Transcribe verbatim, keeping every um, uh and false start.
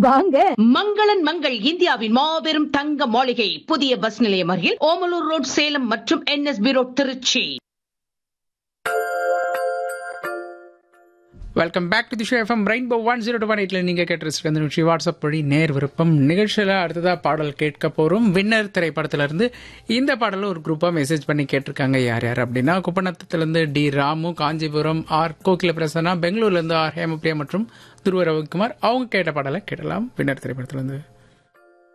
வாங்க. மங்களன் மங்கள் இந்தியாவின் மாபெரும் தங்க மாளிகை, புதிய பஸ் நிலையம் அருகில் ஓமலூர் ரோட் சேலம் மற்றும் NSP road Trichy. Welcome back to the show FM rainbow one zero two one எயிட்ல நீங்க கேட்டு அந்த நிகழ்ச்சி வாட்ஸ்அப் வழி நேர் விருப்பம் நிகழ்ச்சியில் அடுத்ததா பாடல் கேட்க போறோம். வின்னர் திரைப்படத்துல இருந்து இந்த பாடல ஒரு குரூப்பா மெசேஜ் பண்ணி கேட்டிருக்காங்க. யார் யார் அப்படின்னா, குப்பநத்தத்துல இருந்து டி ராமு, காஞ்சிபுரம் ஆர் கோகில பிரசன்னா, பெங்களூர்ல இருந்து ஆர் ஹேமபிரியா மற்றும் துருவ ரவிக்குமார். அவங்க கேட்ட பாடலை கேட்டலாம் வின்னர் திரைப்படத்துல இருந்து.